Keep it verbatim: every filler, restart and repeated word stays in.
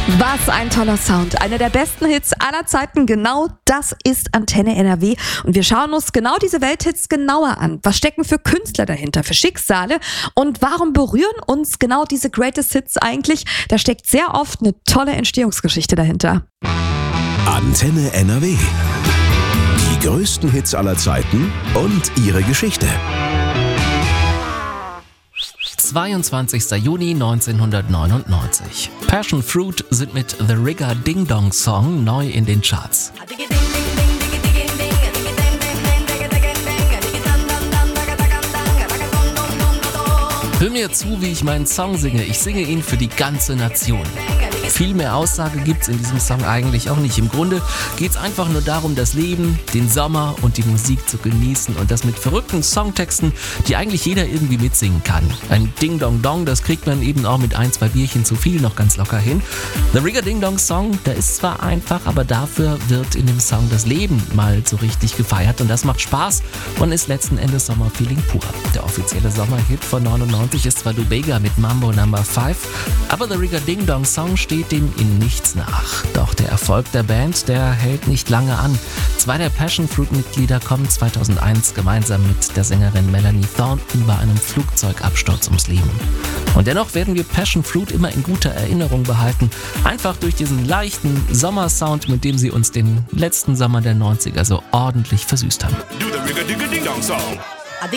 Was ein toller Sound. Einer der besten Hits aller Zeiten. Genau das ist Antenne N R W. Und wir schauen uns genau diese Welthits genauer an. Was stecken für Künstler dahinter, für Schicksale? Und warum berühren uns genau diese Greatest Hits eigentlich? Da steckt sehr oft eine tolle Entstehungsgeschichte dahinter. Antenne N R W. Die größten Hits aller Zeiten und ihre Geschichte. zweiundzwanzigster Juni neunzehnhundertneunundneunzig. Passion Fruit sind mit The Rigger Ding Dong Song neu in den Charts. Hör mir zu, wie ich meinen Song singe. Ich singe ihn für die ganze Nation. Viel mehr Aussage gibt's in diesem Song eigentlich auch nicht. Im Grunde geht's einfach nur darum, das Leben, den Sommer und die Musik zu genießen und das mit verrückten Songtexten, die eigentlich jeder irgendwie mitsingen kann. Ein Ding Dong Dong, das kriegt man eben auch mit ein, zwei Bierchen zu viel noch ganz locker hin. The Rigger Ding Dong Song, der ist zwar einfach, aber dafür wird in dem Song das Leben mal so richtig gefeiert und das macht Spaß und ist letzten Endes Sommerfeeling pur. Der offizielle Sommerhit von neunundneunzig ist zwar Dubega mit Mambo Number fünf, aber The Rigger Ding Dong Song steht dem in nichts nach. Doch der Erfolg der Band, der hält nicht lange an. Zwei der Passion Fruit-Mitglieder kommen zweitausendeins gemeinsam mit der Sängerin Melanie Thornton bei einem Flugzeugabsturz ums Leben. Und dennoch werden wir Passion Fruit immer in guter Erinnerung behalten, einfach durch diesen leichten Sommersound, mit dem sie uns den letzten Sommer der neunziger so ordentlich versüßt haben. Do the Rigger Digger Ding Dong Song.